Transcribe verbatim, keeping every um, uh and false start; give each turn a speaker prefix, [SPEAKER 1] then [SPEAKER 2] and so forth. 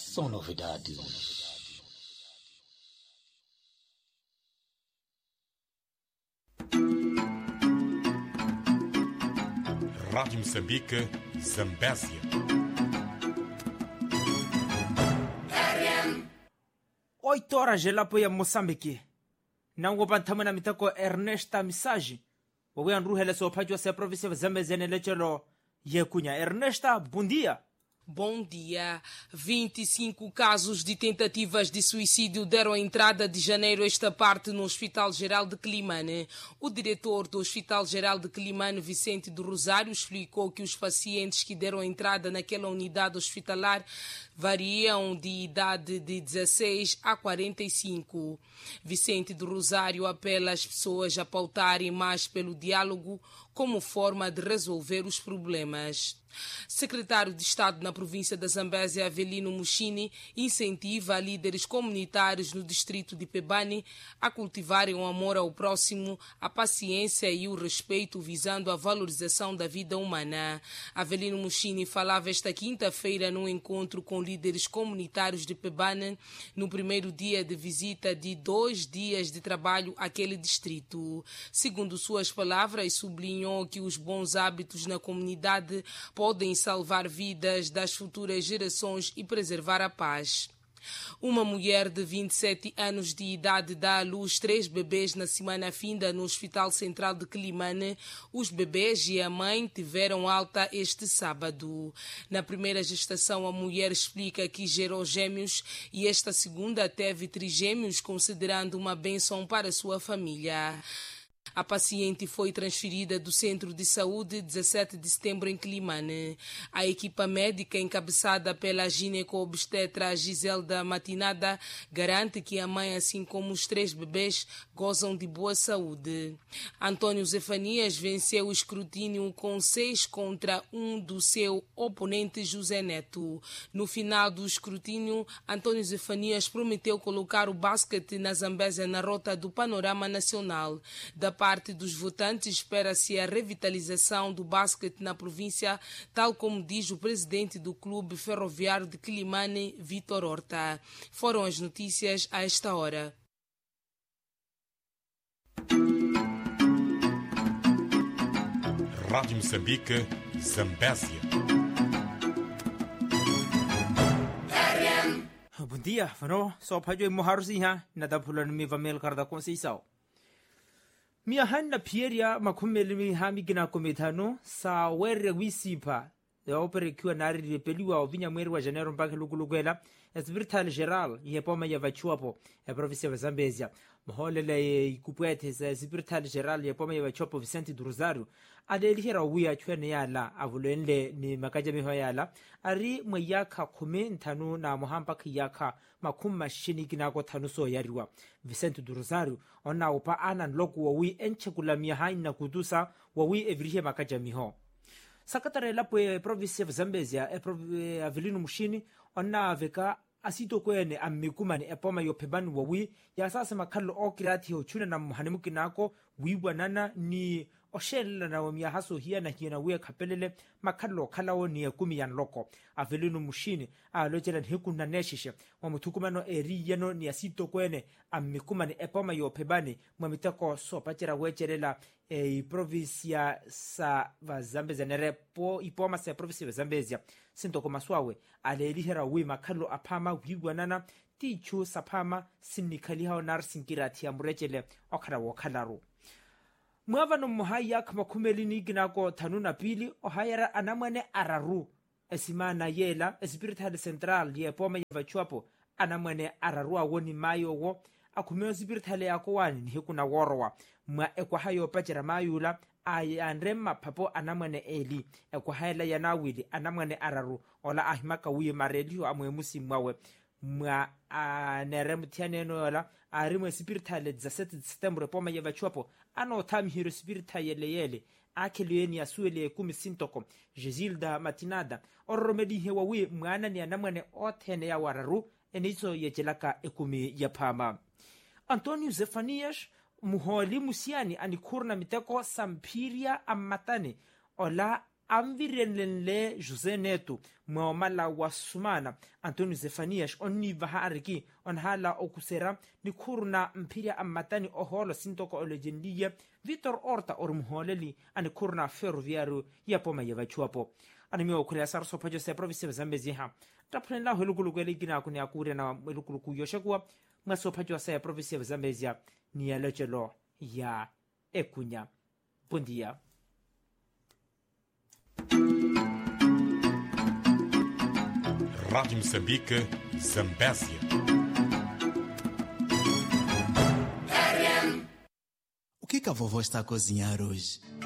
[SPEAKER 1] são novidades.
[SPEAKER 2] Rádio Moçambique, Zambésia.
[SPEAKER 3] Oito horas gelapo ya Moçambique. Nango bantama na mitako Ernesta Missage. Wawe anruhele so pajwa se província Zambésia nelechelo yekunya. Ernesta, bom dia.
[SPEAKER 4] Bom dia. vinte e cinco casos de tentativas de suicídio deram entrada de janeiro esta parte no Hospital Geral de Quelimane. O diretor do Hospital Geral de Quelimane, Vicente do Rosário, explicou que os pacientes que deram entrada naquela unidade hospitalar variam de idade de dezesseis a quarenta e cinco. Vicente do Rosário apela às pessoas a pautarem mais pelo diálogo como forma de resolver os problemas. Secretário de Estado na província da Zambésia, Avelino Mushini, incentiva líderes comunitários no distrito de Pebane a cultivarem o amor ao próximo, a paciência e o respeito, visando a valorização da vida humana. Avelino Mushini falava esta quinta-feira num encontro com líderes comunitários de Pebane, no primeiro dia de visita de dois dias de trabalho àquele distrito. Segundo suas palavras, sublinhou que os bons hábitos na comunidade podem salvar vidas das futuras gerações e preservar a paz. Uma mulher de vinte e sete anos de idade dá à luz três bebês na semana finda no Hospital Central de Quelimane. Os bebês e a mãe tiveram alta este sábado. Na primeira gestação, a mulher explica que gerou gêmeos e esta segunda teve trigêmeos, considerando uma bênção para sua família. A paciente foi transferida do Centro de Saúde dezessete de setembro em Quelimane. A equipa médica, encabeçada pela gineco-obstetra Giselda Matinada, garante que a mãe, assim como os três bebês, gozam de boa saúde. Antônio Zefanias venceu o escrutínio com seis contra um do seu oponente José Neto. No final do escrutínio, Antônio Zefanias prometeu colocar o basquete na Zambésia na rota do panorama nacional. Da parte dos votantes, espera-se a revitalização do basquete na província, tal como diz o presidente do Clube Ferroviário de Quelimane, Vitor Horta. Foram as notícias a esta hora.
[SPEAKER 2] Rádio Moçambique, Zambésia.
[SPEAKER 3] Bom dia, Fano. So pajwa moharusiha na dapulan mi vamel karda Conceição. Mia hanna pieria makumeli mi hami gina kometano sa were wisipa ya opere kiwa nari repeliwa ovinya mweri wa Janeiro mpaka lugulugwela Hospital Geral yepoma ya vachuapo ya província ya Zambésia maholele ikupwete sa Hospital Geral yepoma ya vachuapo Vicente do Rosário adelihera wiya chwene yala avulende ni makaja miho yala ari mweyaka kumi ntanu na muhampa kiyaka makuma shini ginako tanu so yariwa Vicente do Rosário ona upa anan loku wawi enche kulamia haina kudusa wawi evrihe makaja miho sakatare lapo e província ya Zambésia e Avelino Mushini ona veka asito kwene amikumani epoma yo Pebane wawi ya sasa makalo okirati ho chuna na muhanimuki nako wiwanana ni oshela na wamia haso hiya na hiya na wea kapelele makalo kalao ni ya kumi yan loko Avelino Mushini alojela hiku na neshishe wamutukumano eri yano ni asito kwene amikumani epoma yo Pebane mwamitako so pachera wecherela e província sa Zambésia nerepo ipoma sa província ya Zambésia sinto koma swawe alelihera wi makalo apama wiwanana tichu sapama sinikaliha nar sinkirati ya murechele okara wakalaru mwavano muhaya kama kumelini ginako tanuna pili ohayara anamwane araru esimana yela Hospital Central ye poma yevachuapo anamwane araru awoni mayo wo akumeo Hospital yako wani ni hikuna worwa mwa ekwa hayo pachera mayula ayandrema papo anamwane eli ekwa hayla yanawili anamwane araru ola ahimaka wiye mareliyo amwe musi mwawe mwa aneremtiane no yola arimwe Hospital dezessete de setembro poma yevachuapo ano tami hiro Hospital yele yele akelieni ya suele kumi sintoko Giselda Matinada oromedi hewa wi mwana ni anamwane otene ya wararu enizo yejelaka ekumi ya pama. Antônio Zefanias muholi musiani anikurna miteko sampiria amatane ola amvirenlenle José Neto mwamala wa Sumana Antonio Zefanias oniva hariki on hala okusera ni kurna mpiria amatani oholo sintoko olejendia Vitor Orta orumholeli ani kurna ferroviario yapo mayeva chuapo animi okuria sarso pajo se province Zambezi ha taprenla hulukulu kweli gina kunya kuria na hulukulu kuyoshekwa maso pajo se province Zambezi ni alechelo ya ekunya. Bom dia.
[SPEAKER 2] Rádio Moçambique, Zambésia.
[SPEAKER 1] O que que a vovó está a cozinhar hoje?